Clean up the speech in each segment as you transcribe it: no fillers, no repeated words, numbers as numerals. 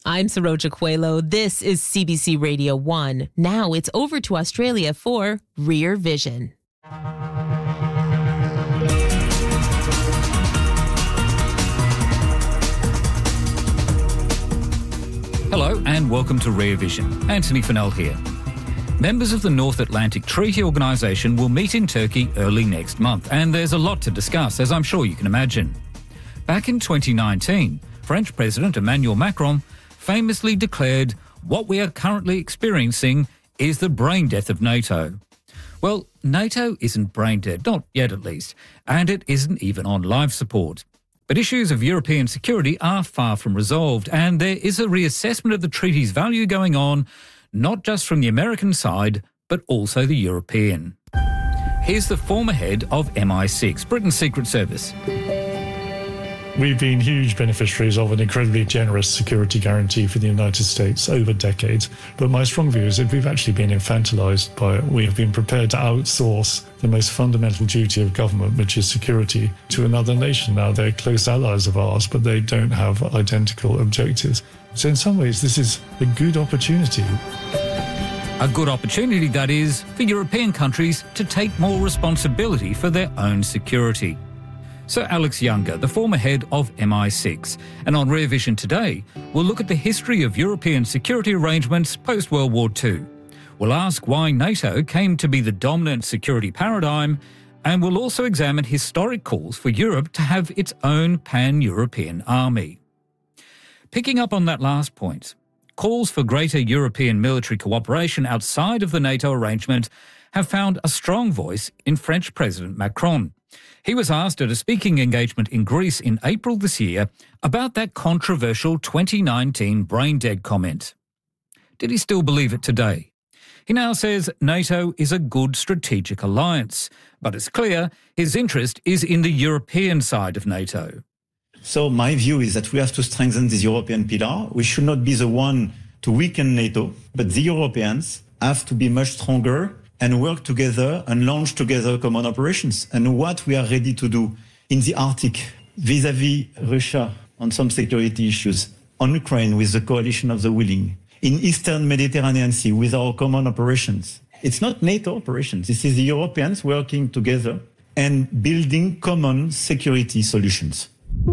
I'm Saroja Coelho. This is CBC Radio 1. Now it's over to Australia for Rear Vision. Hello and welcome to Rear Vision. Anthony Fennell here. Members of the North Atlantic Treaty Organisation will meet in Turkey early next month, and there's a lot to discuss, as I'm sure you can imagine. Back in 2019, French President Emmanuel Macron famously declared, "What we are currently experiencing is the brain death of NATO." Well, NATO isn't brain dead, not yet at least, and it isn't even on life support. But issues of European security are far from resolved, and there is a reassessment of the treaty's value going on, not just from the American side, but also the European. Here's the former head of MI6, Britain's Secret Service. We've been huge beneficiaries of an incredibly generous security guarantee for the United States over decades. But my strong view is that we've actually been infantilized by it. We have been prepared to outsource the most fundamental duty of government, which is security, to another nation. Now, they're close allies of ours, but they don't have identical objectives. So in some ways, this is a good opportunity. A good opportunity, that is, for European countries to take more responsibility for their own security. Sir Alex Younger, the former head of MI6. And on Rear Vision today, we'll look at the history of European security arrangements post-World War II. We'll ask why NATO came to be the dominant security paradigm, and we'll also examine historic calls for Europe to have its own pan-European army. Picking up on that last point, calls for greater European military cooperation outside of the NATO arrangement have found a strong voice in French President Macron. He was asked at a speaking engagement in Greece in April this year about that controversial 2019 brain-dead comment. Did he still believe it today? He now says NATO is a good strategic alliance, but it's clear his interest is in the European side of NATO. So my view is that we have to strengthen this European pillar. We should not be the one to weaken NATO, but the Europeans have to be much stronger and work together and launch together common operations. And what we are ready to do in the Arctic vis-à-vis Russia on some security issues, on Ukraine with the coalition of the willing, in Eastern Mediterranean Sea with our common operations. It's not NATO operations. This is the Europeans working together and building common security solutions.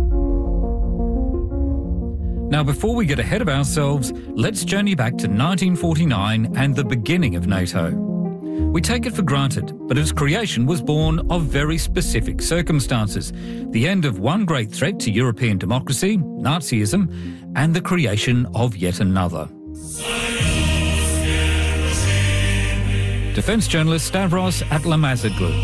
Now, before we get ahead of ourselves, let's journey back to 1949 and the beginning of NATO. We take it for granted, but its creation was born of very specific circumstances. The end of one great threat to European democracy, Nazism, and the creation of yet another. Defence journalist Stavros Atlamazoglu.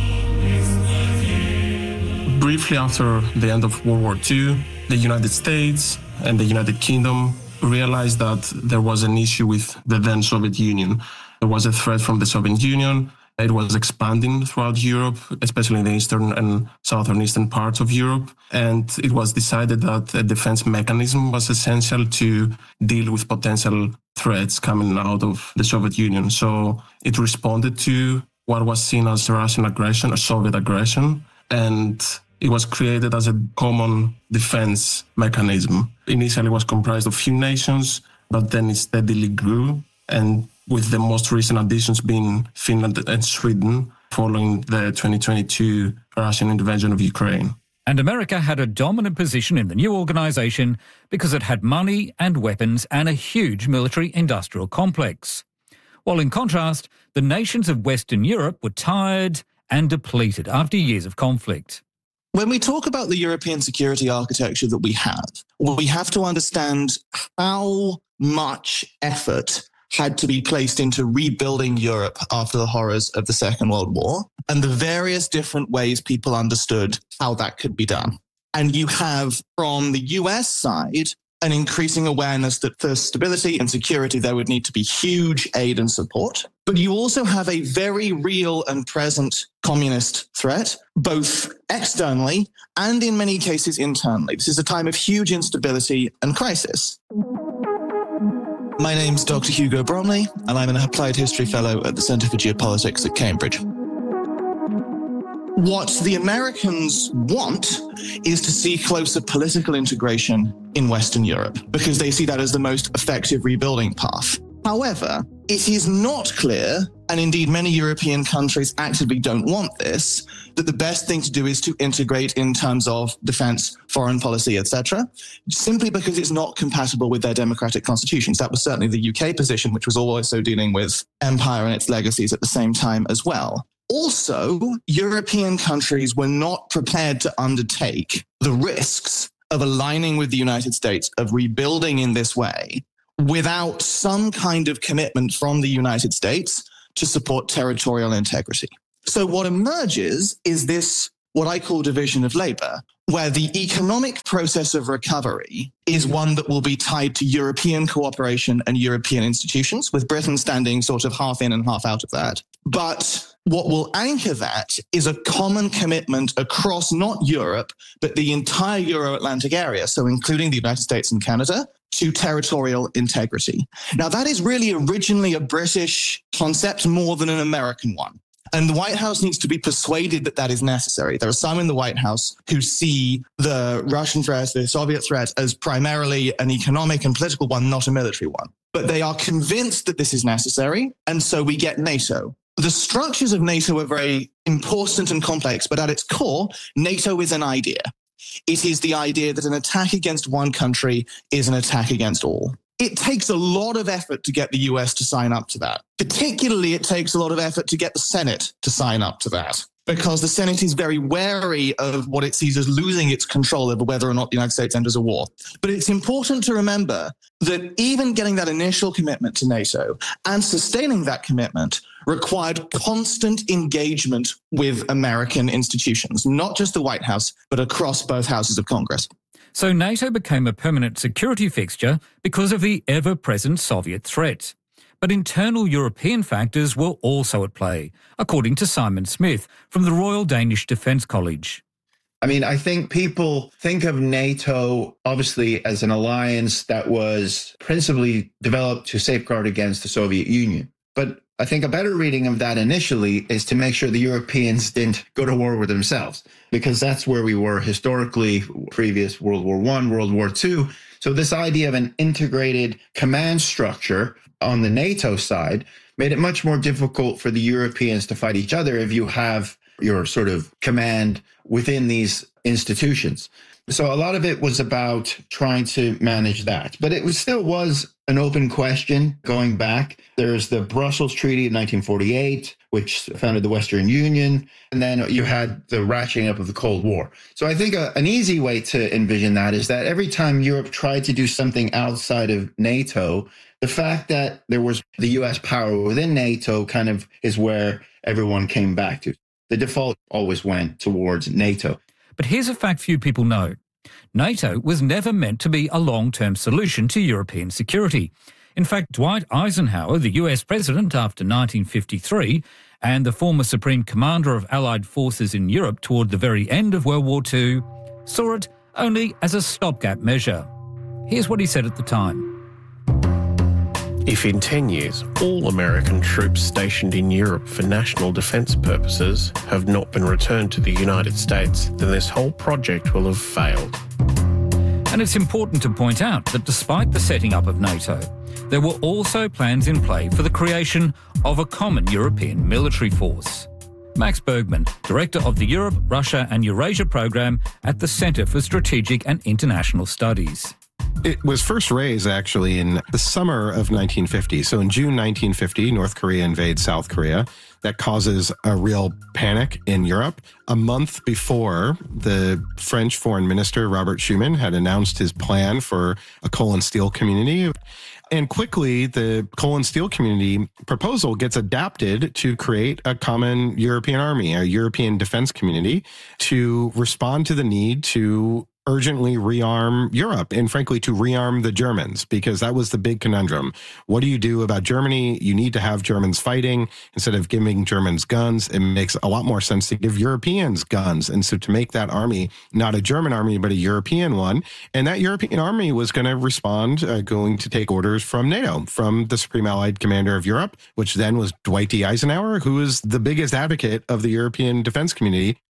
Briefly after the end of World War II, the United States and the United Kingdom realized that there was an issue with the then Soviet Union. There was a threat from the Soviet Union. It was expanding throughout Europe, especially in the eastern and southeastern parts of Europe. And it was decided that a defense mechanism was essential to deal with potential threats coming out of the Soviet Union. So it responded to what was seen as Russian aggression or Soviet aggression. And it was created as a common defense mechanism. Initially, it was comprised of few nations, but then it steadily grew. And with the most recent additions being Finland and Sweden, following the 2022 Russian invasion of Ukraine. And America had a dominant position in the new organisation because it had money and weapons and a huge military-industrial complex. While in contrast, the nations of Western Europe were tired and depleted after years of conflict. When we talk about the European security architecture that we have to understand how much effort had to be placed into rebuilding Europe after the horrors of the Second World War and the various different ways people understood how that could be done. And you have, from the US side, an increasing awareness that for stability and security, there would need to be huge aid and support. But you also have a very real and present communist threat, both externally and in many cases internally. This is a time of huge instability and crisis. My name's Dr. Hugo Bromley, and I'm an Applied History Fellow at the Centre for Geopolitics at Cambridge. What the Americans want is to see closer political integration in Western Europe because they see that as the most effective rebuilding path. However, it is not clear, and indeed many European countries actively don't want this, that the best thing to do is to integrate in terms of defense, foreign policy, etc., simply because it's not compatible with their democratic constitutions. That was certainly the UK position, which was also dealing with empire and its legacies at the same time as well. Also, European countries were not prepared to undertake the risks of aligning with the United States, of rebuilding in this way, without some kind of commitment from the United States to support territorial integrity. So what emerges is this, what I call division of labor, where the economic process of recovery is one that will be tied to European cooperation and European institutions, with Britain standing sort of half in and half out of that. But what will anchor that is a common commitment across not Europe, but the entire Euro-Atlantic area, so including the United States and Canada, to territorial integrity. Now, that is really originally a British concept more than an American one. And the White House needs to be persuaded that that is necessary. There are some in the White House who see the Russian threat, the Soviet threat, as primarily an economic and political one, not a military one. But they are convinced that this is necessary, and so we get NATO. The structures of NATO are very important and complex, but at its core, NATO is an idea. It is the idea that an attack against one country is an attack against all. It takes a lot of effort to get the US to sign up to that. Particularly, it takes a lot of effort to get the Senate to sign up to that, because the Senate is very wary of what it sees as losing its control over whether or not the United States enters a war. But it's important to remember that even getting that initial commitment to NATO and sustaining that commitment required constant engagement with American institutions, not just the White House, but across both houses of Congress. So NATO became a permanent security fixture because of the ever-present Soviet threat. But internal European factors were also at play, according to Simon Smith from the Royal Danish Defence College. I mean, I think people think of NATO obviously as an alliance that was principally developed to safeguard against the Soviet Union. But I think a better reading of that initially is to make sure the Europeans didn't go to war with themselves, because that's where we were historically, previous World War I, World War II. So this idea of an integrated command structure on the NATO side made it much more difficult for the Europeans to fight each other if you have your sort of command within these institutions. So a lot of it was about trying to manage that. But it still was an open question going back. There's the Brussels Treaty of 1948, which founded the Western Union. And then you had the ratcheting up of the Cold War. So I think an easy way to envision that is that every time Europe tried to do something outside of NATO, the fact that there was the US power within NATO kind of is where everyone came back to. The default always went towards NATO. But here's a fact few people know. NATO was never meant to be a long-term solution to European security. In fact, Dwight Eisenhower, the US president after 1953, and the former Supreme Commander of Allied forces in Europe toward the very end of World War II, saw it only as a stopgap measure. Here's what he said at the time. If in 10 years all American troops stationed in Europe for national defence purposes have not been returned to the United States, then this whole project will have failed. And it's important to point out that despite the setting up of NATO, there were also plans in play for the creation of a common European military force. Max Bergman, Director of the Europe, Russia and Eurasia Programme at the Centre for Strategic and International Studies. It was first raised, actually, in the summer of 1950. So in June 1950, North Korea invades South Korea. That causes a real panic in Europe. A month before, the French Foreign Minister, Robert Schuman, had announced his plan for a coal and steel community. And quickly, the coal and steel community proposal gets adapted to create a common European army, a European defense community, to respond to the need to urgently rearm Europe and, frankly, to rearm the Germans, because that was the big conundrum. What do you do about Germany? You need to have Germans fighting. Instead of giving Germans guns, it makes a lot more sense to give Europeans guns. And so to make that army not a German army, but a European one. And that European army was going to respond, going to take orders from NATO, from the Supreme Allied Commander of Europe, which then was Dwight D. Eisenhower, who was the biggest advocate of the European defense community.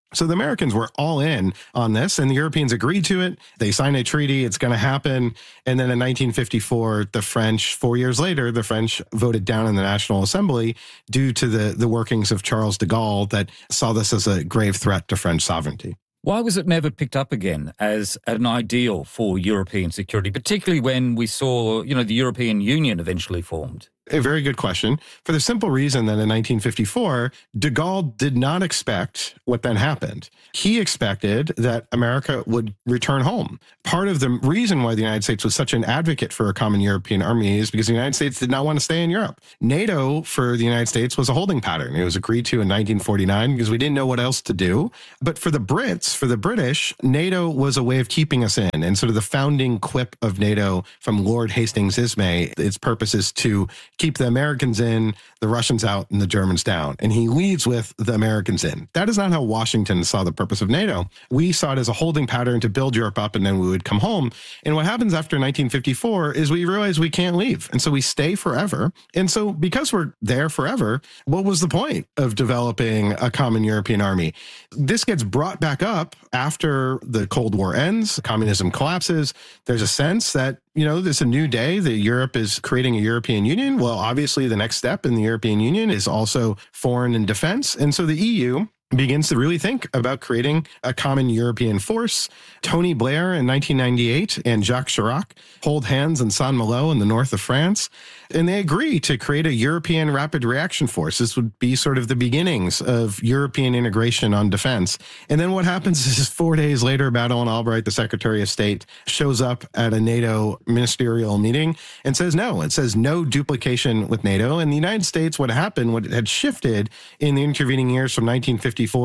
So the Americans were all in on this, and the Europeans agreed to it. They signed a treaty. It's going to happen. And then in 1954, the French, 4 years later, the French voted down in the National Assembly due to the workings of Charles de Gaulle that saw this as a grave threat to French sovereignty. Why was it never picked up again as an ideal for European security, particularly when we saw, the European Union eventually formed? A very good question. For the simple reason that in 1954, de Gaulle did not expect what then happened. He expected that America would return home. Part of the reason why the United States was such an advocate for a common European army is because the United States did not want to stay in Europe. NATO for the United States was a holding pattern. It was agreed to in 1949 because we didn't know what else to do. But for the Brits, for the British, NATO was a way of keeping us in. And sort of the founding quip of NATO from Lord Hastings Ismay, its purpose is to keep the Americans in, the Russians out, and the Germans down. And he leads with the Americans in. That is not how Washington saw the purpose of NATO. We saw it as a holding pattern to build Europe up, and then we would come home. And what happens after 1954 is we realize we can't leave. And so we stay forever. And so because we're there forever, what was the point of developing a common European army? This gets brought back up after the Cold War ends, communism collapses. There's a sense that there's a new day that Europe is creating a European Union. Well, obviously, the next step in the European Union is also foreign and defense. And so the EU begins to really think about creating a common European force. Tony Blair in 1998 and Jacques Chirac hold hands in Saint-Malo in the north of France, and they agree to create a European rapid reaction force. This would be sort of the beginnings of European integration on defense. And then what happens is 4 days later, Madeleine Albright, the Secretary of State, shows up at a NATO ministerial meeting and says no. It says no duplication with NATO. And the United States, what it had shifted in the intervening years from 1954 to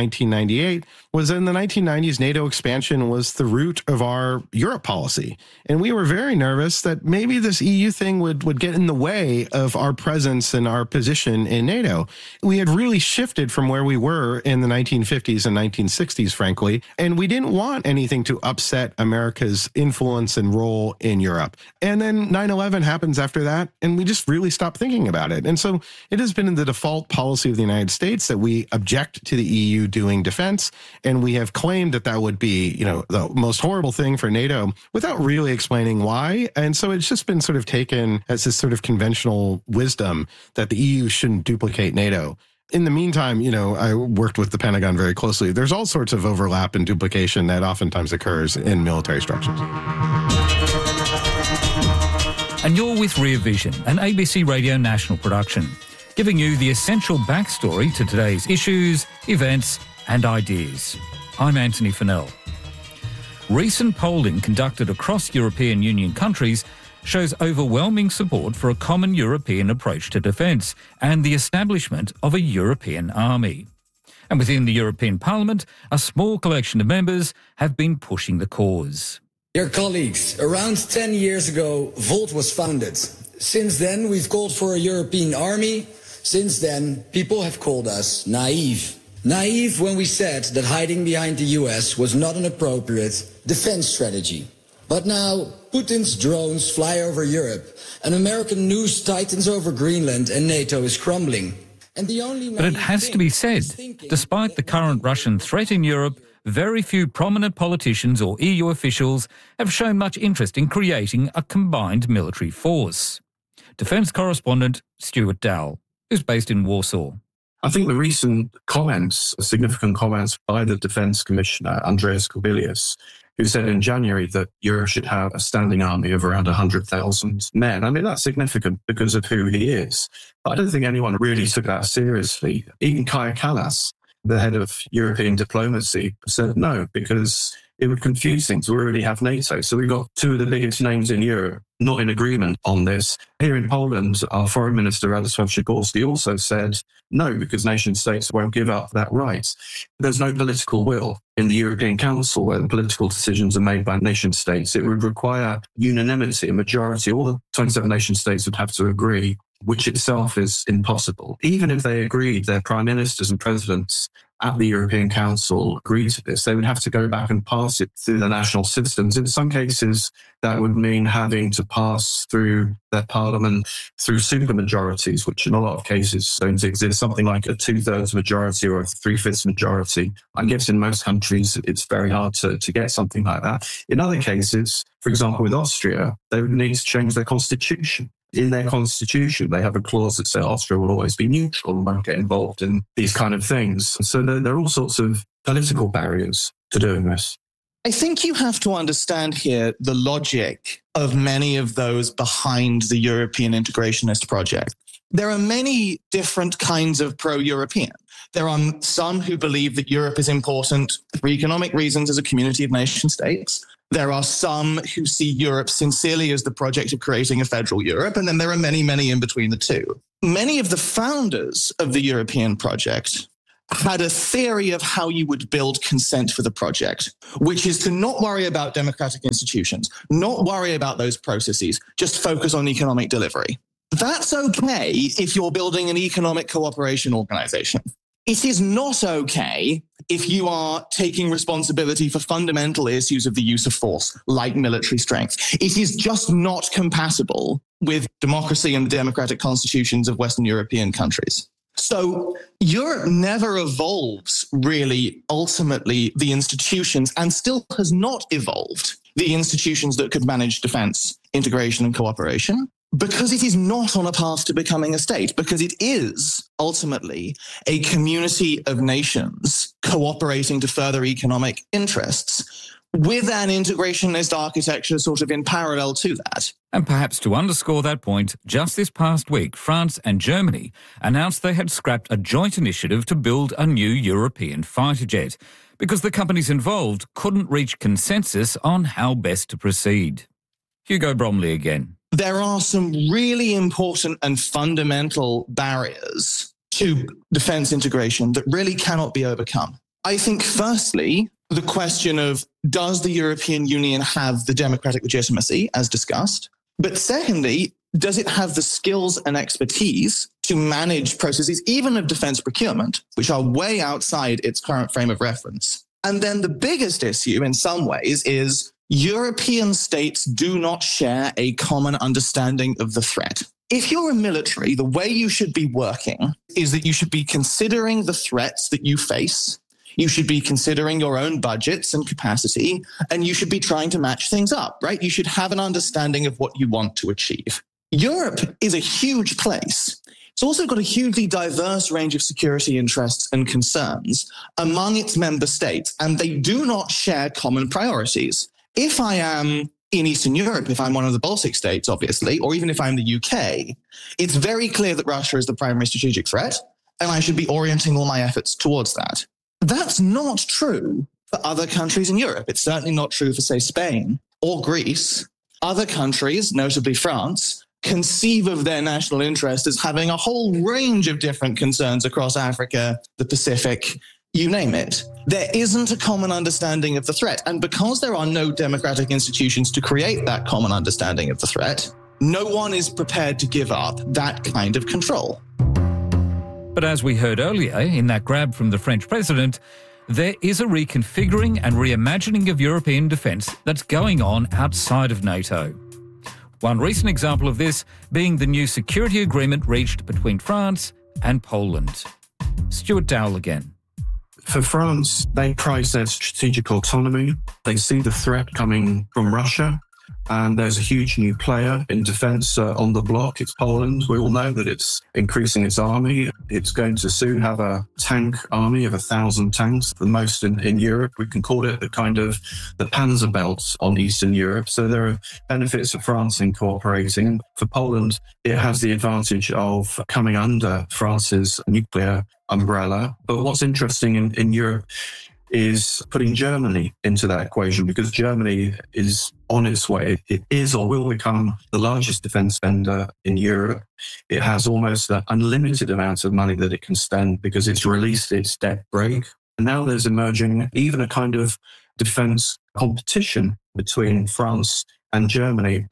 1998 was in the 1990s, NATO expansion was the root of our Europe policy. And we were very nervous that maybe this EU thing would get in the way of our presence and our position in NATO. We had really shifted from where we were in the 1950s and 1960s, frankly, and we didn't want anything to upset America's influence and role in Europe. And then 9/11 happens after that, and we just really stopped thinking about it. And so it has been in the default policy of the United States that we object to the EU doing defense, and we have claimed that would be, the most horrible thing for NATO without really explaining why. And so it's just been sort of taken as this sort of conventional wisdom that the EU shouldn't duplicate NATO. In the meantime, I worked with the Pentagon very closely. There's all sorts of overlap and duplication that oftentimes occurs in military structures. And you're with Rear Vision, an ABC Radio national production, giving you the essential backstory to today's issues, events and ideas. I'm Anthony Fennell. Recent polling conducted across European Union countries shows overwhelming support for a common European approach to defence and the establishment of a European army. And within the European Parliament, a small collection of members have been pushing the cause. Dear colleagues, around 10 years ago, Volt was founded. Since then, we've called for a European army. Since then, people have called us naive. Naive when we said that hiding behind the US was not an appropriate defense strategy. But now, Putin's drones fly over Europe, and American news tightens over Greenland, and NATO is crumbling. And the only But it has to be said, despite the current Russian threat in Europe, very few prominent politicians or EU officials have shown much interest in creating a combined military force. Defence correspondent Stuart Dowell, who's based in Warsaw. I think the recent significant comments by the Defence Commissioner, Andreas Kubilius, who said in January that Europe should have a standing army of around 100,000 men. I mean, that's significant because of who he is. But I don't think anyone really took that seriously. Even Kaja Kallas, the head of European diplomacy, said no, because it would confuse things. We already have NATO. So we've got two of the biggest names in Europe not in agreement on this. Here in Poland, our Foreign Minister, Radosław Sikorski, also said no, because nation states won't give up that right. There's no political will in the European Council where the political decisions are made by nation states. It would require unanimity, a majority. All the 27 nation states would have to agree which itself is impossible. Even if they agreed, their prime ministers and presidents at the European Council agreed to this, they would have to go back and pass it through the national systems. In some cases, that would mean having to pass through their parliament through supermajorities, which in a lot of cases don't exist, something like a 2/3 majority or a 3/5 majority. I guess in most countries, it's very hard to get something like that. In other cases, for example, with Austria, they would need to change their constitution. In their constitution, they have a clause that says Austria will always be neutral and won't get involved in these kind of things. So there are all sorts of political barriers to doing this. I think you have to understand here the logic of many of those behind the European integrationist project. There are many different kinds of pro-European. There are some who believe that Europe is important for economic reasons as a community of nation states. There are some who see Europe sincerely as the project of creating a federal Europe, and then there are many, many in between the two. Many of the founders of the European project had a theory of how you would build consent for the project, which is to not worry about democratic institutions, not worry about those processes, just focus on economic delivery. That's okay if you're building an economic cooperation organization. It is not okay if you are taking responsibility for fundamental issues of the use of force, like military strength. It is just not compatible with democracy and the democratic constitutions of Western European countries. So Europe never evolves, really, ultimately, the institutions, and still has not evolved the institutions that could manage defense, integration, and cooperation, because it is not on a path to becoming a state, because it is ultimately a community of nations cooperating to further economic interests with an integrationist architecture sort of in parallel to that. And perhaps to underscore that point, just this past week, France and Germany announced they had scrapped a joint initiative to build a new European fighter jet because the companies involved couldn't reach consensus on how best to proceed. Hugo Bromley again. There are some really important and fundamental barriers to defense integration that really cannot be overcome. I think, firstly, the question of, does the European Union have the democratic legitimacy, as discussed? But secondly, does it have the skills and expertise to manage processes, even of defense procurement, which are way outside its current frame of reference? And then the biggest issue, in some ways, is European states do not share a common understanding of the threat. If you're a military, the way you should be working is that you should be considering the threats that you face. You should be considering your own budgets and capacity, and you should be trying to match things up, right? You should have an understanding of what you want to achieve. Europe is a huge place. It's also got a hugely diverse range of security interests and concerns among its member states, and they do not share common priorities. If I am in Eastern Europe, if I'm one of the Baltic states, obviously, or even if I'm the UK, it's very clear that Russia is the primary strategic threat, and I should be orienting all my efforts towards that. That's not true for other countries in Europe. It's certainly not true for, say, Spain or Greece. Other countries, notably France, conceive of their national interest as having a whole range of different concerns across Africa, the Pacific, you name it. There isn't a common understanding of the threat. And because there are no democratic institutions to create that common understanding of the threat, no one is prepared to give up that kind of control. But as we heard earlier in that grab from the French president, there is a reconfiguring and reimagining of European defence that's going on outside of NATO. One recent example of this being the new security agreement reached between France and Poland. Stuart Dowell again. For France, they prize their strategic autonomy. They see the threat coming from Russia. And there's a huge new player in defence on the block. It's Poland. We all know that it's increasing its army. It's going to soon have a tank army of 1,000 tanks, the most in Europe. We can call it the Panzer Belt on Eastern Europe. So there are benefits for France in cooperating. For Poland, it has the advantage of coming under France's nuclear umbrella. But what's interesting in Europe is putting Germany into that equation, because Germany is on its way. It is or will become the largest defence spender in Europe. It has almost an unlimited amount of money that it can spend because it's released its debt brake. And now there's emerging even a kind of defence competition between France and Germany.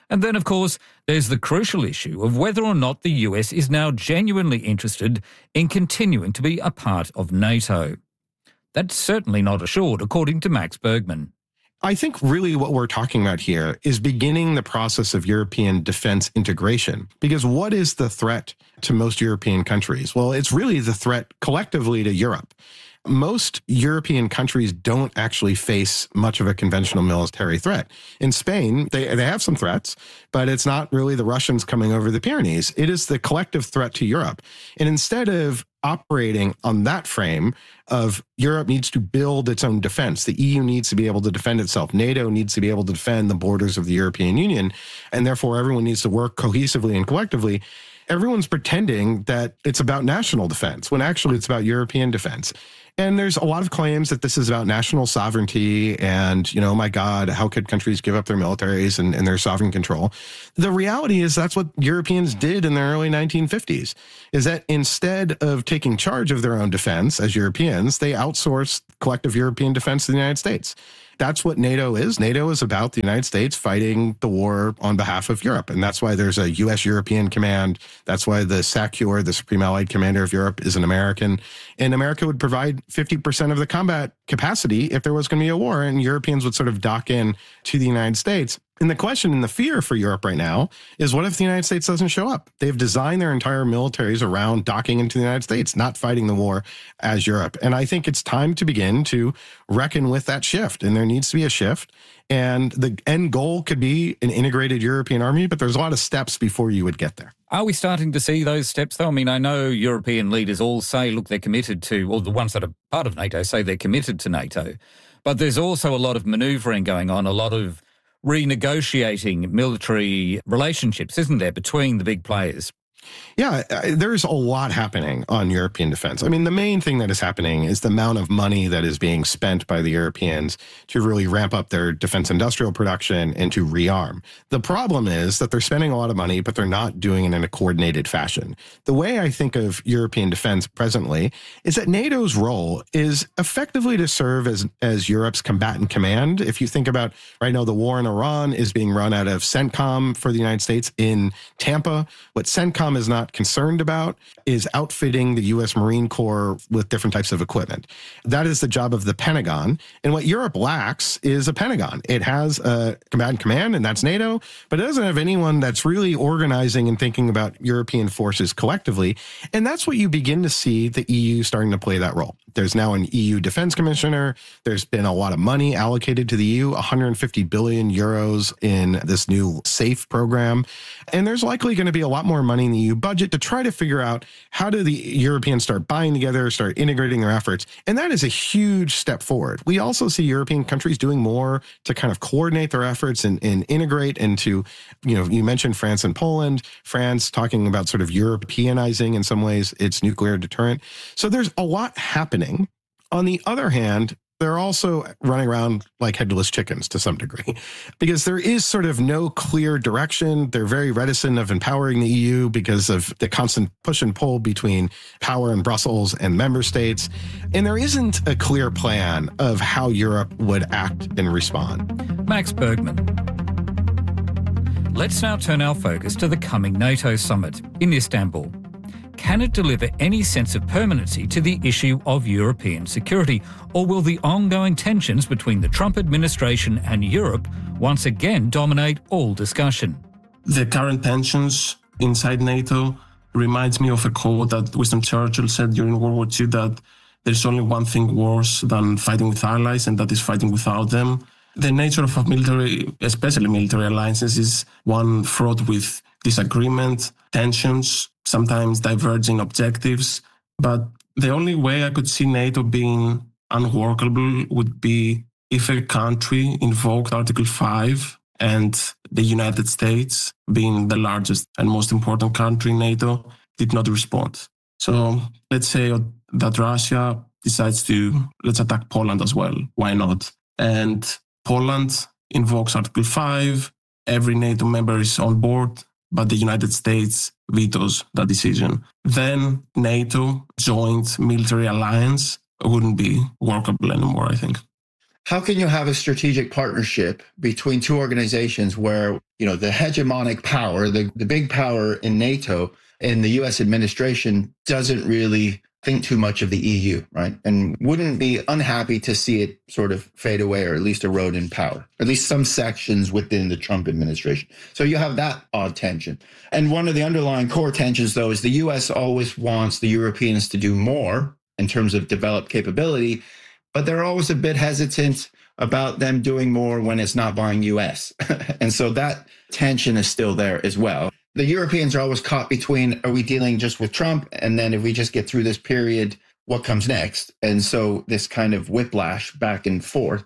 And then, of course, there's the crucial issue of whether or not the US is now genuinely interested in continuing to be a part of NATO. That's certainly not assured, according to Max Bergman. I think really what we're talking about here is beginning the process of European defense integration. Because what is the threat to most European countries? Well, it's really the threat collectively to Europe. Most European countries don't actually face much of a conventional military threat. In Spain, they have some threats, but it's not really the Russians coming over the Pyrenees. It is the collective threat to Europe. And instead of operating on that frame of Europe needs to build its own defense, the EU needs to be able to defend itself, NATO needs to be able to defend the borders of the European Union, and therefore everyone needs to work cohesively and collectively, everyone's pretending that it's about national defense when actually it's about European defense. And there's a lot of claims that this is about national sovereignty and, oh my God, how could countries give up their militaries and their sovereign control? The reality is that's what Europeans did in the early 1950s, is that instead of taking charge of their own defense as Europeans, they outsourced collective European defense to the United States. That's what NATO is. NATO is about the United States fighting the war on behalf of Europe. And that's why there's a U.S. European command. That's why the SACEUR, the Supreme Allied Commander of Europe, is an American. And America would provide 50% of the combat capacity if there was going to be a war, and Europeans would sort of dock in to the United States. And the question and the fear for Europe right now is, what if the United States doesn't show up? They've designed their entire militaries around docking into the United States, not fighting the war as Europe. And I think it's time to begin to reckon with that shift. And there needs to be a shift. And the end goal could be an integrated European army, but there's a lot of steps before you would get there. Are we starting to see those steps, though? I mean, I know European leaders all say, look, they're committed to, or the ones that are part of NATO say they're committed to NATO. But there's also a lot of manoeuvring going on, a lot of renegotiating military relationships, isn't there, between the big players? Yeah, there's a lot happening on European defense. I mean, the main thing that is happening is the amount of money that is being spent by the Europeans to really ramp up their defense industrial production and to rearm. The problem is that they're spending a lot of money, but they're not doing it in a coordinated fashion. The way I think of European defense presently is that NATO's role is effectively to serve as Europe's combatant command. If you think about right now, the war in Iran is being run out of CENTCOM for the United States in Tampa. What CENTCOM is not concerned about is outfitting the U.S. Marine Corps with different types of equipment. That is the job of the Pentagon. And what Europe lacks is a Pentagon. It has a combatant command, and that's NATO, but it doesn't have anyone that's really organizing and thinking about European forces collectively. And that's what you begin to see the EU starting to play that role. There's now an EU defense commissioner. There's been a lot of money allocated to the EU, 150 billion euros in this new SAFE program. And there's likely going to be a lot more money in the EU budget to try to figure out how do the Europeans start buying together, start integrating their efforts. And that is a huge step forward. We also see European countries doing more to kind of coordinate their efforts and integrate into, you mentioned France and Poland, France talking about sort of Europeanizing in some ways its nuclear deterrent. So there's a lot happening. On the other hand, they're also running around like headless chickens to some degree, because there is sort of no clear direction. They're very reticent of empowering the EU because of the constant push and pull between power in Brussels and member states. And there isn't a clear plan of how Europe would act and respond. Max Bergman. Let's now turn our focus to the coming NATO summit in Istanbul. Can it deliver any sense of permanency to the issue of European security, or will the ongoing tensions between the Trump administration and Europe once again dominate all discussion? The current tensions inside NATO reminds me of a quote that Winston Churchill said during World War II, that there's only one thing worse than fighting with allies, and that is fighting without them. The nature of military, especially military alliances, is one fraught with disagreement, tensions, sometimes diverging objectives. But the only way I could see NATO being unworkable would be if a country invoked Article 5 and the United States, being the largest and most important country in NATO, did not respond. So let's say that Russia decides to, let's attack Poland as well. Why not? And Poland invokes Article 5, every NATO member is on board, but the United States vetoes that decision. Then NATO joint military alliance wouldn't be workable anymore, I think. how can you have a strategic partnership between two organizations where, the hegemonic power, the big power in NATO and the US administration doesn't really think too much of the EU, right? And wouldn't be unhappy to see it sort of fade away or at least erode in power, at least some sections within the Trump administration. So you have that odd tension. And one of the underlying core tensions, though, is the US always wants the Europeans to do more in terms of developed capability, but they're always a bit hesitant about them doing more when it's not buying US. And so that tension is still there as well. The Europeans are always caught between, are we dealing just with Trump? And then if we just get through this period, what comes next? And so this kind of whiplash back and forth.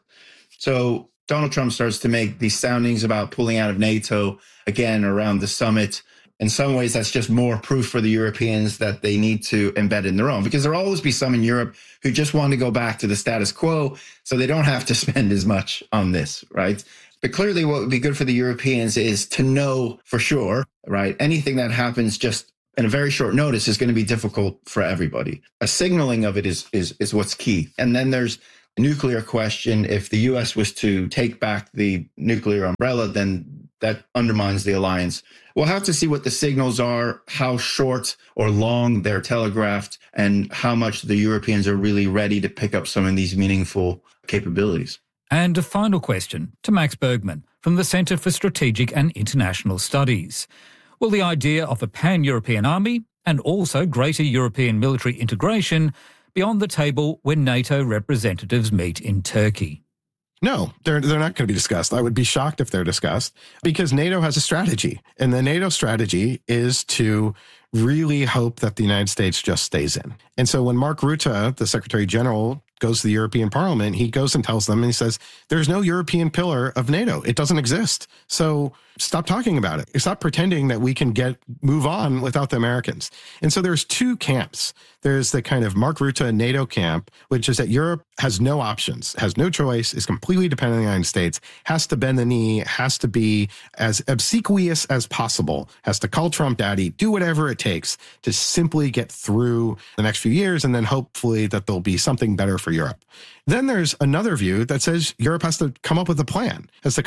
So Donald Trump starts to make these soundings about pulling out of NATO again around the summit. In some ways, that's just more proof for the Europeans that they need to embed in their own, because there'll always be some in Europe who just want to go back to the status quo so they don't have to spend as much on this, right? But clearly what would be good for the Europeans is to know for sure, right? Anything that happens just in a very short notice is going to be difficult for everybody. A signaling of it is what's key. And then there's a nuclear question. If the US was to take back the nuclear umbrella, then that undermines the alliance. We'll have to see what the signals are, how short or long they're telegraphed, and how much the Europeans are really ready to pick up some of these meaningful capabilities. And a final question to Max Bergman from the Centre for Strategic and International Studies. Will the idea of a pan-European army and also greater European military integration be on the table when NATO representatives meet in Turkey? No, they're not going to be discussed. I would be shocked if they're discussed, because NATO has a strategy. And the NATO strategy is to really hope that the United States just stays in. And so when Mark Rutte, the Secretary General, goes to the European Parliament, he goes and tells them, and he says, there's no European pillar of NATO. It doesn't exist. So stop talking about it. Stop pretending that we can move on without the Americans. And so there's two camps. There's the kind of Mark Rutte NATO camp, which is that Europe has no options, has no choice, is completely dependent on the United States, has to bend the knee, has to be as obsequious as possible, has to call Trump daddy, do whatever it takes to simply get through the next few years, and then hopefully that there'll be something better for Europe. Then there's another view that says Europe has to come up with a plan,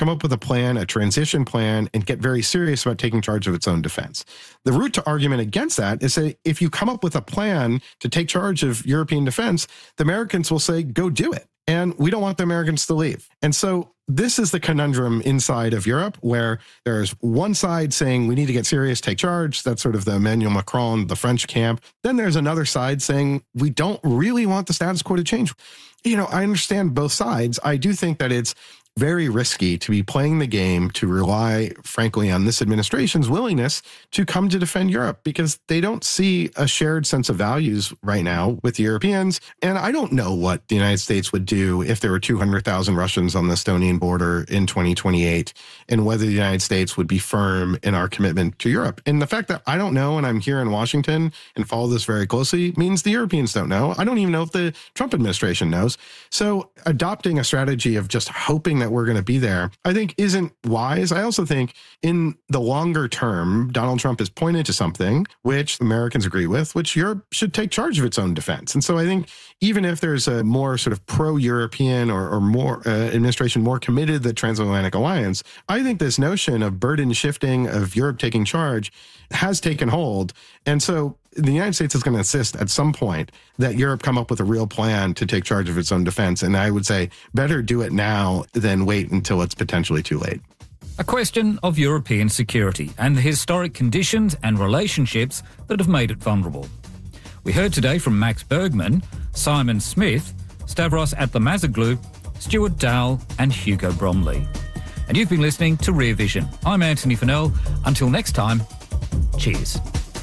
a transition plan, and get very serious about taking charge of its own defense. The route to argument against that is that if you come up with a plan to take charge of European defense, the Americans will say, go do it. And we don't want the Americans to leave. And so this is the conundrum inside of Europe, where there's one side saying we need to get serious, take charge. That's sort of the Emmanuel Macron, the French camp. Then there's another side saying we don't really want the status quo to change. I understand both sides. I do think that it's very risky to be playing the game to rely, frankly, on this administration's willingness to come to defend Europe, because they don't see a shared sense of values right now with the Europeans. And I don't know what the United States would do if there were 200,000 Russians on the Estonian border in 2028, and whether the United States would be firm in our commitment to Europe. And the fact that I don't know, and I'm here in Washington and follow this very closely, means the Europeans don't know. I don't even know if the Trump administration knows. So adopting a strategy of just hoping that we're going to be there, I think isn't wise. I also think in the longer term, Donald Trump has pointed to something which Americans agree with, which Europe should take charge of its own defense. And so I think even if there's a more sort of pro-European or more administration more committed to the transatlantic alliance, I think this notion of burden shifting, of Europe taking charge, has taken hold. And so the United States is going to insist at some point that Europe come up with a real plan to take charge of its own defense. And I would say better do it now than wait until it's potentially too late. A question of European security and the historic conditions and relationships that have made it vulnerable. We heard today from Max Bergman, Simon Smith, Stavros Atlamazoglu, Stuart Dowell and Hugo Bromley. And you've been listening to Rear Vision. I'm Anthony Fennell. Until next time, cheers.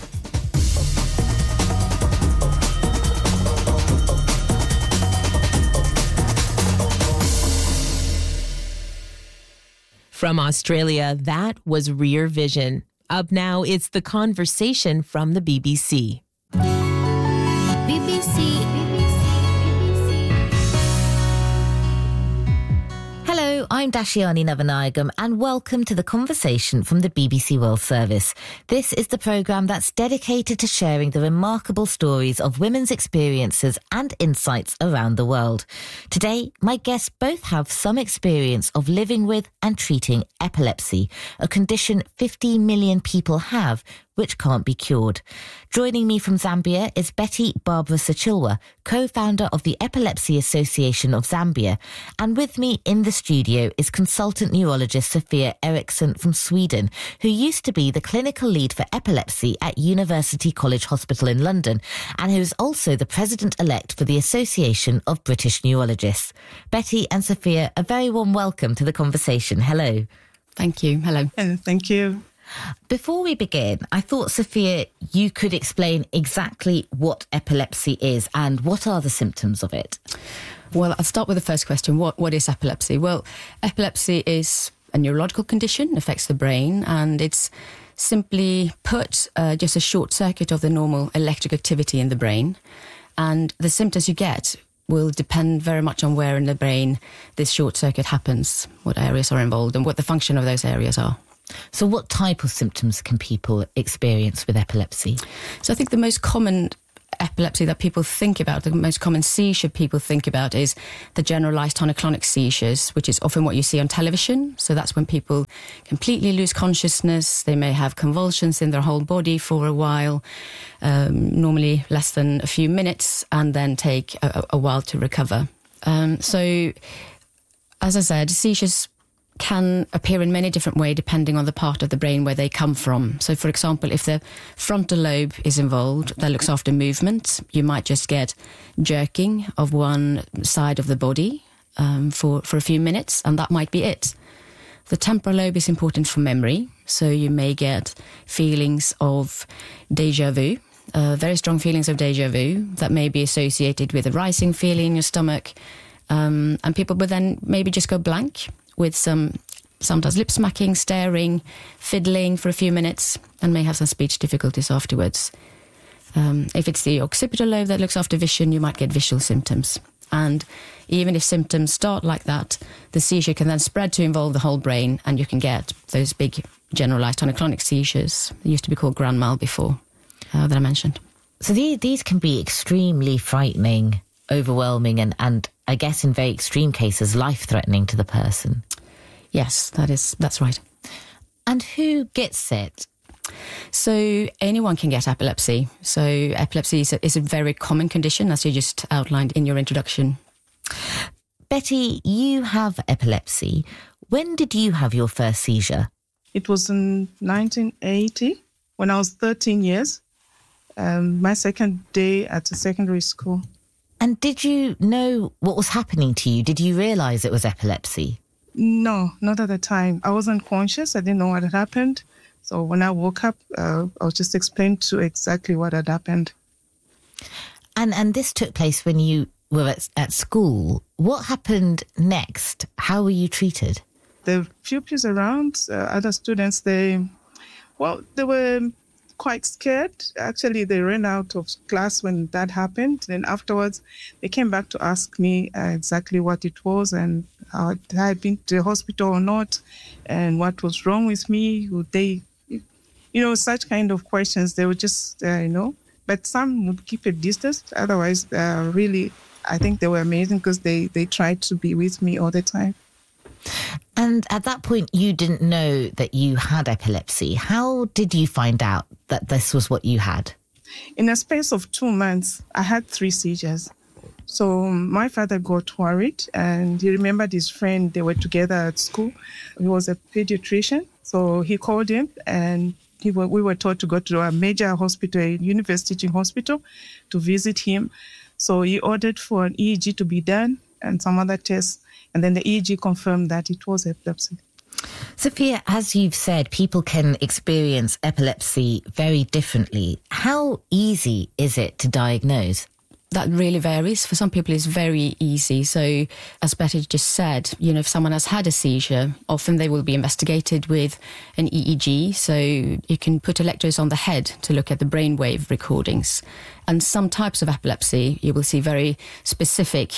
From Australia, that was Rear Vision. Up now, it's The Conversation from the BBC. Hello, I'm I'm Dashiani Navanayagam and welcome to The Conversation from the BBC World Service. This is the programme that's dedicated to sharing the remarkable stories of women's experiences and insights around the world. Today, my guests both have some experience of living with and treating epilepsy, a condition 50 million people have, which can't be cured. Joining me from Zambia is Betty Barbara Sachilwa, co-founder of the Epilepsy Association of Zambia. And with me in the studio is consultant neurologist Sophia Eriksson from Sweden, who used to be the clinical lead for epilepsy at University College Hospital in London, and who is also the president-elect for the Association of British Neurologists. Betty and Sophia, a very warm welcome to The Conversation. Hello. Thank you. Hello. Thank you. Before we begin, I thought, Sophia, you could explain exactly what epilepsy is and what are the symptoms of it. Well, I'll start with the first question. What is epilepsy? Well, epilepsy is a neurological condition, affects the brain, and it's simply put just a short circuit of the normal electric activity in the brain. And the symptoms you get will depend very much on where in the brain this short circuit happens, what areas are involved, and what the function of those areas are. So what type of symptoms can people experience with epilepsy? So I think the most common epilepsy that people think about, the most common seizure people think about is the generalized tonic-clonic seizures, which is often what you see on television. So that's when people completely lose consciousness. They may have convulsions in their whole body for a while, normally less than a few minutes, and then take a while to recover. So, as I said, seizures can appear in many different ways depending on the part of the brain where they come from. So, for example, if the frontal lobe is involved, that looks after movement, you might just get jerking of one side of the body for a few minutes, and that might be it. The temporal lobe is important for memory, so you may get feelings of déjà vu, very strong feelings of déjà vu that may be associated with a rising feeling in your stomach, and people would then maybe just go blank with sometimes lip smacking, staring, fiddling for a few minutes, and may have some speech difficulties afterwards. If it's the occipital lobe that looks after vision, you might get visual symptoms. And even if symptoms start like that, the seizure can then spread to involve the whole brain, and you can get those big generalized tonic-clonic seizures. They used to be called grand mal before, that I mentioned. So these can be extremely frightening, overwhelming, and I guess in very extreme cases, life-threatening to the person. Yes, that's right. And who gets it? So anyone can get epilepsy. So epilepsy is a very common condition, as you just outlined in your introduction. Betty, you have epilepsy. When did you have your first seizure? It was in 1980 when I was 13 years, my second day at a secondary school. And did you know what was happening to you? Did you realise it was epilepsy? No, not at the time. I wasn't conscious. I didn't know what had happened. So when I woke up, I was just explained to exactly what had happened. And this took place when you were at school. What happened next? How were you treated? The pupils around, other students, they were quite scared. Actually, they ran out of class when that happened. Then afterwards, they came back to ask me exactly what it was and how I had been to the hospital or not, and what was wrong with me. Would they, such kind of questions. They would just, but some would keep a distance. Otherwise, really, I think they were amazing because they tried to be with me all the time. And at that point, you didn't know that you had epilepsy. How did you find out that this was what you had? In a space of 2 months, I had 3 seizures. So my father got worried, and he remembered his friend. They were together at school. He was a pediatrician. So he called him, and we were told to go to a major hospital, a university teaching hospital, to visit him. So he ordered for an EEG to be done and some other tests. And then the EEG confirmed that it was epilepsy. Sophia, as you've said, people can experience epilepsy very differently. How easy is it to diagnose? That really varies. For some people, it's very easy. So, as Betty just said, if someone has had a seizure, often they will be investigated with an EEG. So you can put electrodes on the head to look at the brainwave recordings. And some types of epilepsy, you will see very specific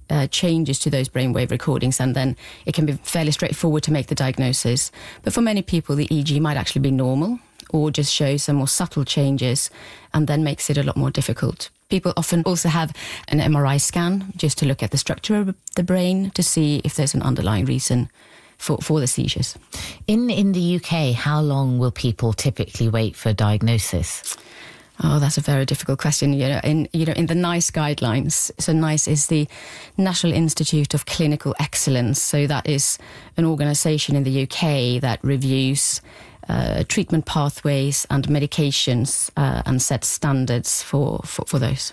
changes to those brainwave recordings, and then it can be fairly straightforward to make the diagnosis. But for many people, the EEG might actually be normal or just show some more subtle changes, and then makes it a lot more difficult. People often also have an MRI scan just to look at the structure of the brain to see if there's an underlying reason for the seizures. In the UK, how long will people typically wait for a diagnosis? Oh, that's a very difficult question. In the NICE guidelines, so NICE is the National Institute of Clinical Excellence. So that is an organisation in the UK that reviews treatment pathways and medications and sets standards for those.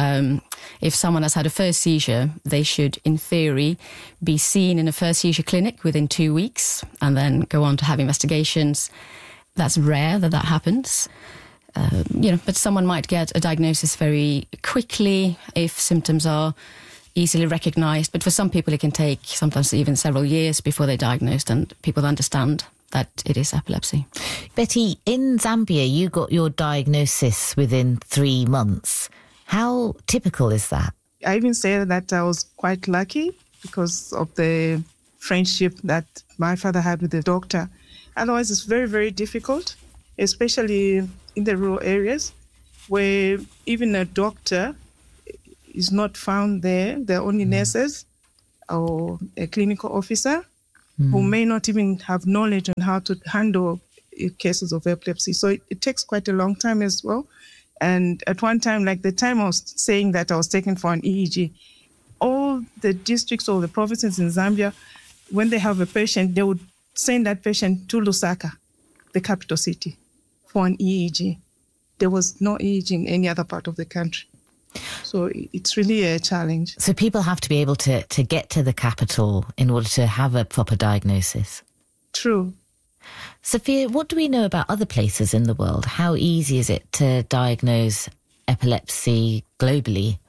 If someone has had a first seizure, they should, in theory, be seen in a first seizure clinic within 2 weeks and then go on to have investigations. That's rare that happens. But someone might get a diagnosis very quickly if symptoms are easily recognised. But for some people, it can take sometimes even several years before they're diagnosed and people understand that it is epilepsy. Betty, in Zambia, you got your diagnosis within 3 months. How typical is that? I even say that I was quite lucky because of the friendship that my father had with the doctor. Otherwise, it's very, very difficult, especially in the rural areas where even a doctor is not found there. There are only nurses or a clinical officer who may not even have knowledge on how to handle cases of epilepsy. So it takes quite a long time as well. And at one time, like the time I was saying that I was taken for an EEG, all the districts or the provinces in Zambia, when they have a patient, they would send that patient to Lusaka, the capital city, for an EEG. There was no EEG in any other part of the country. So it's really a challenge. So people have to be able to get to the capital in order to have a proper diagnosis. True. Sophia, what do we know about other places in the world? How easy is it to diagnose epilepsy globally?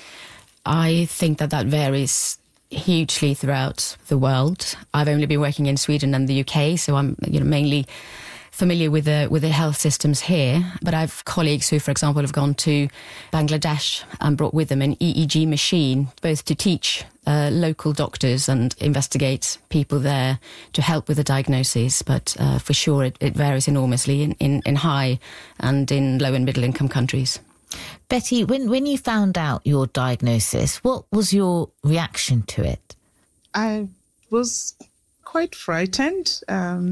I think that varies hugely throughout the world. I've only been working in Sweden and the UK, so I'm mainly familiar with the health systems here, but I have colleagues who, for example, have gone to Bangladesh and brought with them an EEG machine, both to teach local doctors and investigate people there to help with the diagnosis. But for sure, it varies enormously in high and in low and middle income countries. Betty, when you found out your diagnosis, what was your reaction to it? I was quite frightened.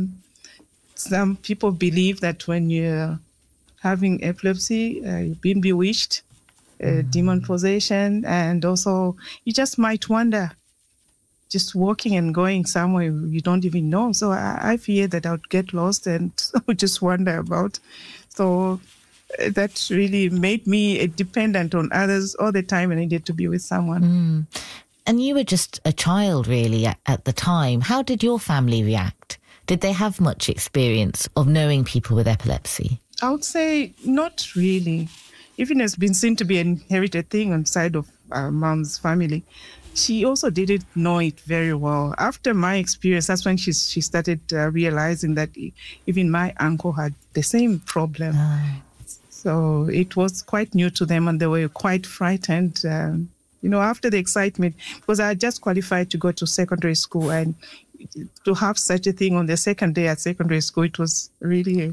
Some people believe that when you're having epilepsy, you've been bewitched, demon possession, and also you just might wonder, just walking and going somewhere you don't even know. So I fear that I would get lost and I would just wander about. So that really made me dependent on others all the time, and I needed to be with someone. And you were just a child, really, at the time. How did your family react? Did they have much experience of knowing people with epilepsy? I would say not really. Even it's been seen to be an inherited thing on the side of our mom's family. She also didn't know it very well. After my experience, that's when she started realizing that even my uncle had the same problem. So it was quite new to them, and they were quite frightened. After the excitement, because I had just qualified to go to secondary school, and to have such a thing on the second day at secondary school, it was really,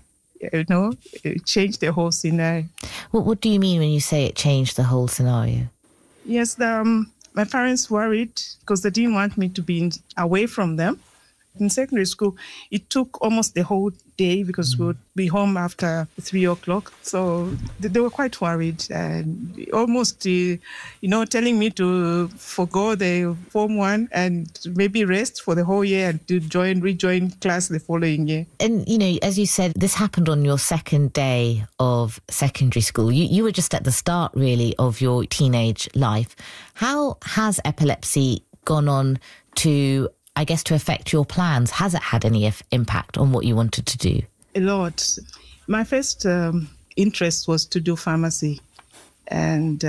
it changed the whole scenario. What do you mean when you say it changed the whole scenario? Yes, my parents worried because they didn't want me to be away from them. In secondary school, it took almost the whole day because we would be home after 3 o'clock. So they were quite worried and almost, telling me to forgo the Form 1 and maybe rest for the whole year and to rejoin class the following year. And, as you said, this happened on your second day of secondary school. You were just at the start, really, of your teenage life. How has epilepsy gone on to affect your plans? Has it had any impact on what you wanted to do? A lot. My first interest was to do pharmacy. And,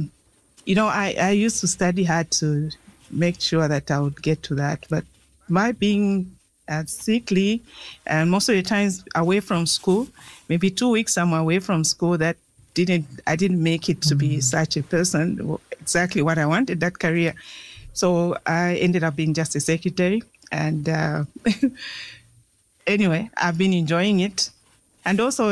I used to study hard to make sure that I would get to that. But my being sickly and most of the times away from school, maybe 2 weeks I'm away from school, I didn't make it to be such a person. exactly what I wanted, that career. So I ended up being just a secretary. And anyway, I've been enjoying it. And also,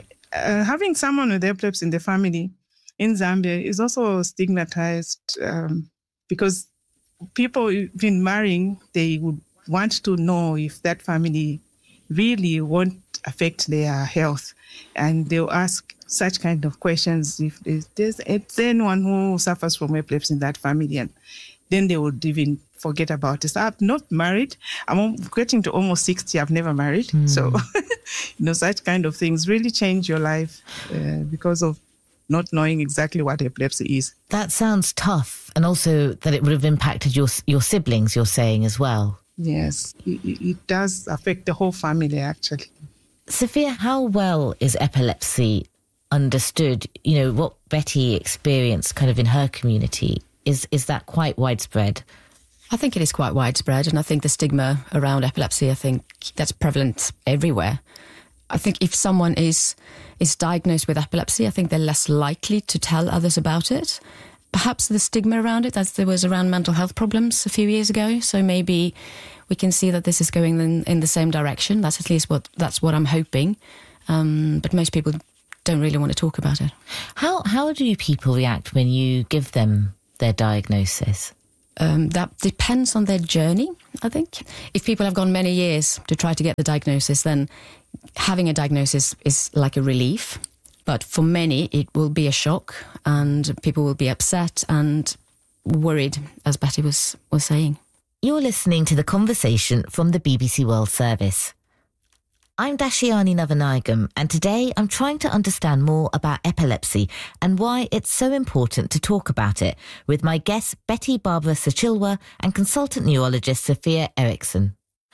having someone with epilepsy in the family in Zambia is also stigmatized because people been marrying, they would want to know if that family really won't affect their health. And they'll ask such kind of questions if there's anyone who suffers from epilepsy in that family, and then they would even forget about it. So I'm not married. I'm getting to almost 60. I've never married. So, such kind of things really change your life because of not knowing exactly what epilepsy is. That sounds tough. And also that it would have impacted your siblings, you're saying as well. Yes, it does affect the whole family, actually. Sophia, how well is epilepsy understood? What Betty experienced kind of in her community, is that quite widespread? I think it is quite widespread, and I think the stigma around epilepsy, I think that's prevalent everywhere. I think if someone is diagnosed with epilepsy, I think they're less likely to tell others about it. Perhaps the stigma around it, as there was around mental health problems a few years ago. So maybe we can see that this is going in the same direction. That's at least what I'm hoping. But most people don't really want to talk about it. How do people react when you give them their diagnosis? That depends on their journey, I think. If people have gone many years to try to get the diagnosis, then having a diagnosis is like a relief. But for many, it will be a shock, and people will be upset and worried, as Betty was saying. You're listening to The Conversation from the BBC World Service. I'm Dashiani Navanagam, and today I'm trying to understand more about epilepsy and why it's so important to talk about it with my guests Betty Barbara Sachilwa and consultant neurologist Sophia Eriksson.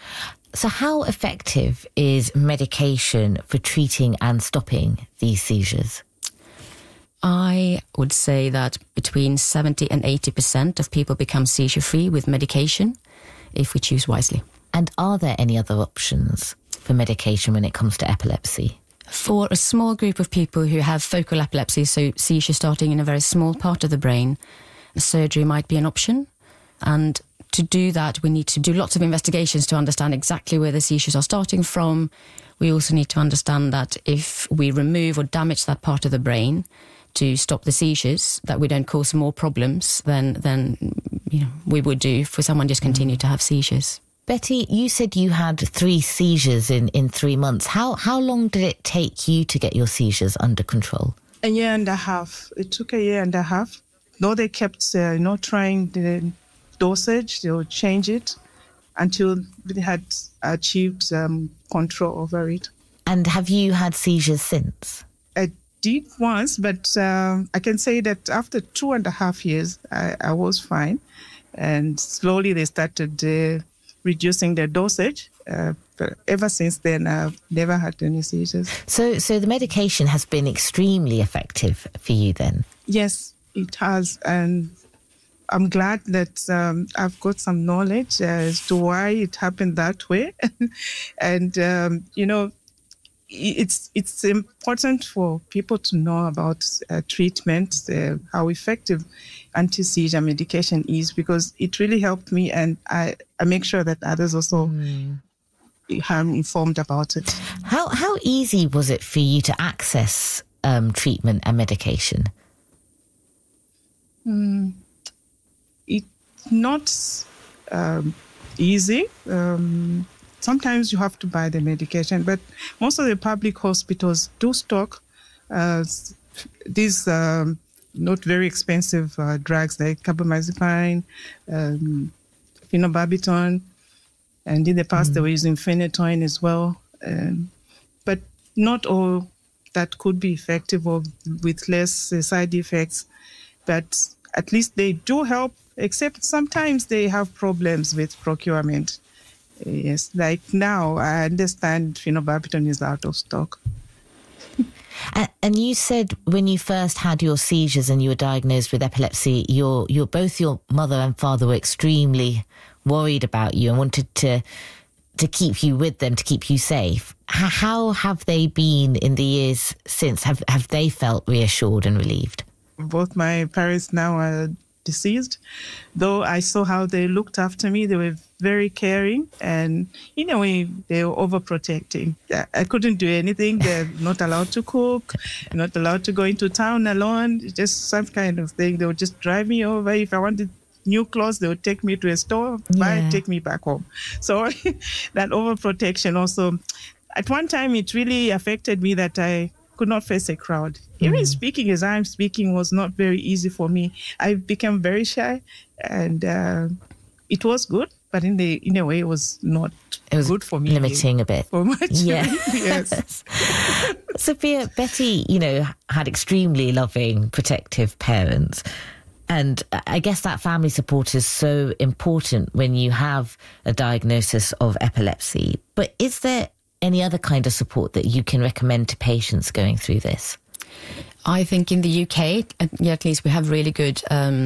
So how effective is medication for treating and stopping these seizures? I would say that between 70 and 80% of people become seizure-free with medication if we choose wisely. And are there any other options for medication when it comes to epilepsy? For a small group of people who have focal epilepsy, so seizure starting in a very small part of the brain, surgery might be an option. And to do that, we need to do lots of investigations to understand exactly where the seizures are starting from. We also need to understand that if we remove or damage that part of the brain to stop the seizures, that we don't cause more problems than we would do if someone just continued to have seizures. Betty, you said you had 3 seizures in 3 months. How long did it take you to get your seizures under control? A year and a half. It took a year and a half. Though they kept trying the dosage, they would change it until they had achieved control over it. And have you had seizures since? I did once, but I can say that after 2.5 years, I was fine. And slowly they started reducing their dosage. But ever since then, I've never had any seizures. So the medication has been extremely effective for you then? Yes, it has. And I'm glad that I've got some knowledge as to why it happened that way. And, it's important for people to know about treatment, how effective anti-seizure medication is, because it really helped me, and I make sure that others also are informed about it. How easy was it for you to access treatment and medication? It's not easy. Sometimes you have to buy the medication, but most of the public hospitals do stock these not very expensive drugs like carbamazepine, phenobarbital, and in the past they were using phenytoin as well. But not all that could be effective or with less side effects. But at least they do help, except sometimes they have problems with procurement. Yes, like now I understand phenobarbital is out of stock. And you said when you first had your seizures and you were diagnosed with epilepsy, both your mother and father were extremely worried about you and wanted to keep you with them, to keep you safe. How have they been in the years since? Have they felt reassured and relieved? Both my parents now are deceased. Though I saw how they looked after me, they were very caring, and in a way, they were overprotecting. I couldn't do anything. They're not allowed to cook, not allowed to go into town alone, just some kind of thing. They would just drive me over. If I wanted new clothes, they would take me to a store, buy, take me back home. So that overprotection also, at one time, it really affected me that I could not face a crowd. Even speaking as I'm speaking was not very easy for me. I became very shy, and it was good, but in a way, it was not good for me. Limiting a bit. For much. Yeah. Yes. Sophia, Betty, had extremely loving, protective parents. And I guess that family support is so important when you have a diagnosis of epilepsy. But is there any other kind of support that you can recommend to patients going through this? I think in the UK, at least, we have really good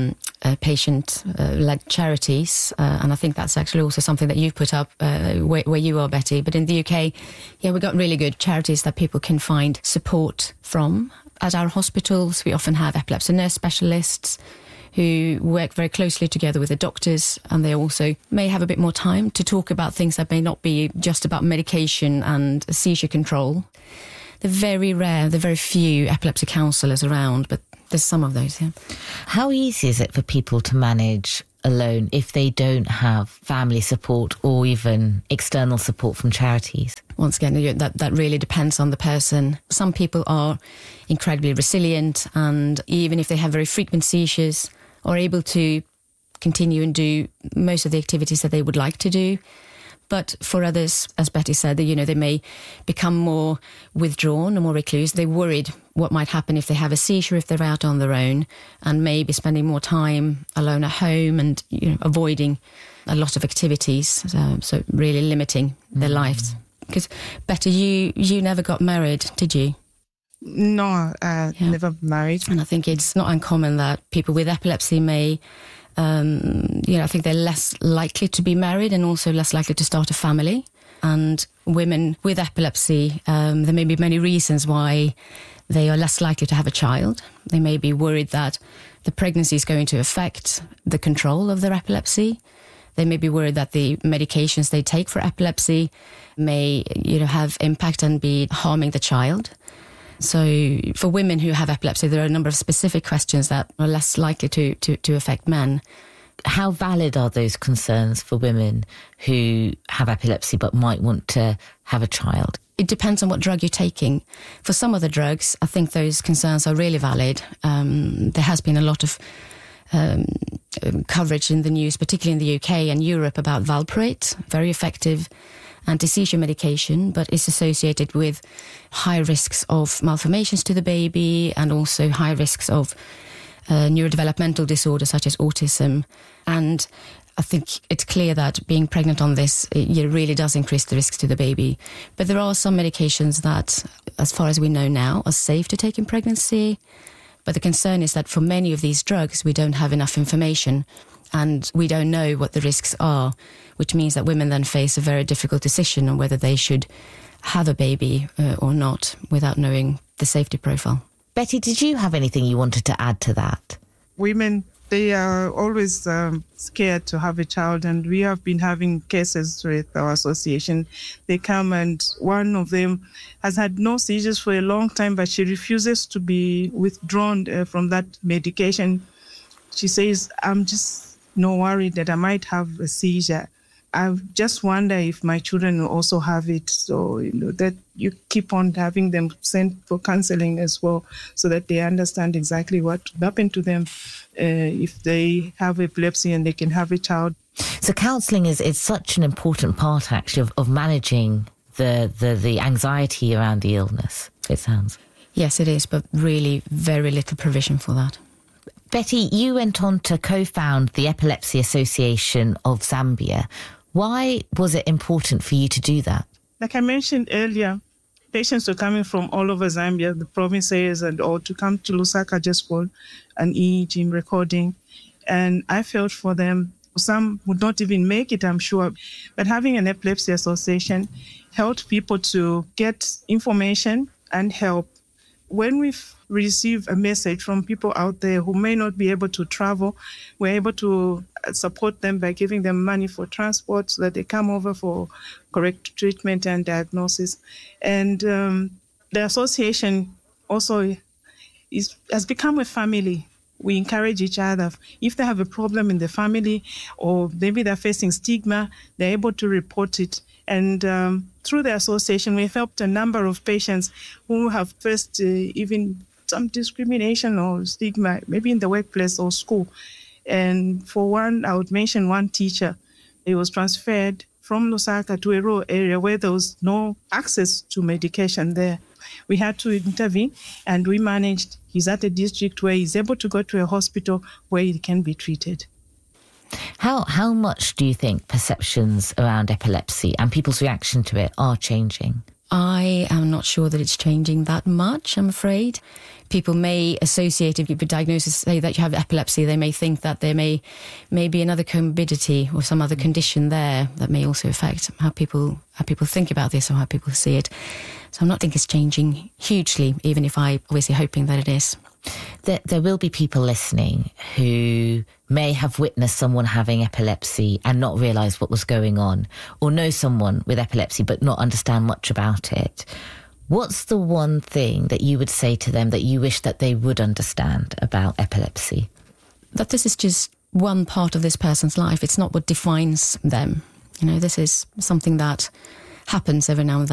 patient-led charities. And I think that's actually also something that you've put up where you are, Betty. But in the UK, we've got really good charities that people can find support from. At our hospitals, we often have epilepsy nurse specialists who work very closely together with the doctors, and they also may have a bit more time to talk about things that may not be just about medication and seizure control. They're very rare, there are very few epilepsy counsellors around, but there's some of those, yeah. How easy is it for people to manage alone if they don't have family support or even external support from charities? Once again, that really depends on the person. Some people are incredibly resilient, and even if they have very frequent seizures, are able to continue and do most of the activities that they would like to do. But for others, as Betty said, they may become more withdrawn or more recluse. They're worried what might happen if they have a seizure, if they're out on their own, and maybe spending more time alone at home and avoiding a lot of activities. So really limiting their lives. Because Betty, you never got married, did you? No, never married. And I think it's not uncommon that people with epilepsy may, I think they're less likely to be married and also less likely to start a family. And women with epilepsy, there may be many reasons why they are less likely to have a child. They may be worried that the pregnancy is going to affect the control of their epilepsy. They may be worried that the medications they take for epilepsy may, have impact and be harming the child. So for women who have epilepsy, there are a number of specific questions that are less likely to affect men. How valid are those concerns for women who have epilepsy but might want to have a child? It depends on what drug you're taking. For some of the drugs, I think those concerns are really valid. There has been a lot of coverage in the news, particularly in the UK and Europe, about valproate, very effective anti-seizure medication, but it's associated with high risks of malformations to the baby and also high risks of neurodevelopmental disorders such as autism. And I think it's clear that being pregnant on this really does increase the risks to the baby. But there are some medications that, as far as we know now, are safe to take in pregnancy. But the concern is that for many of these drugs, we don't have enough information and we don't know what the risks are, which means that women then face a very difficult decision on whether they should have a baby or not without knowing the safety profile. Betty, did you have anything you wanted to add to that? Women, they are always scared to have a child, and we have been having cases with our association. They come and one of them has had no seizures for a long time, but she refuses to be withdrawn from that medication. She says, I'm just worried that I might have a seizure. I just wonder if my children will also have it. So, that you keep on having them sent for counseling as well so that they understand exactly what happened to them if they have epilepsy and they can have a child. So counseling is such an important part, actually, of managing the anxiety around the illness, it sounds. Yes, it is, but really very little provision for that. Betty, you went on to co-found the Epilepsy Association of Zambia. Why was it important for you to do that? Like I mentioned earlier, patients were coming from all over Zambia, the provinces, and all to come to Lusaka just for an EEG recording. And I felt for them. Some would not even make it, I'm sure. But having an epilepsy association helped people to get information and help when we receive a message from people out there who may not be able to travel, we're able to support them by giving them money for transport so that they come over for correct treatment and diagnosis. And the association also has become a family. We encourage each other. If they have a problem in the family or maybe they're facing stigma, they're able to report it. And through the association, we've helped a number of patients who have faced even some discrimination or stigma, maybe in the workplace or school. And for one, I would mention one teacher. He was transferred from Lusaka to a rural area where there was no access to medication there. We had to intervene, and we managed. He's at a district where he's able to go to a hospital where he can be treated. How much do you think perceptions around epilepsy and people's reaction to it are changing? I am not sure that it's changing that much, I'm afraid. People may associate, if you diagnosis, say that you have epilepsy, they may think that there may be another comorbidity or some other condition there that may also affect how people think about this or how people see it. So I'm not think it's changing hugely, even if I'm obviously hoping that it is. There will be people listening who may have witnessed someone having epilepsy and not realise what was going on, or know someone with epilepsy but not understand much about it. What's the one thing that you would say to them that you wish that they would understand about epilepsy? That this is just one part of this person's life. It's not what defines them. This is something that happens every now and then.